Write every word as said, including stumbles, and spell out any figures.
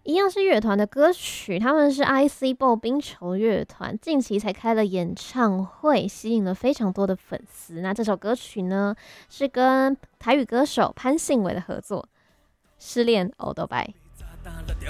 一样是乐团的歌曲，他们是 I C 暴冰球乐团，近期才开了演唱会，吸引了非常多的粉丝。那这首歌曲呢，是跟台语歌手潘信伟的合作，《失恋欧都拜》。